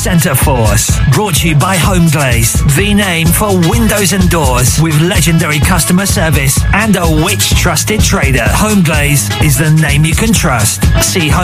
Centre Force. Brought to you by Homeglaze, the name for windows and doors, with legendary customer service and a Which trusted trader. Homeglaze is the name you can trust. See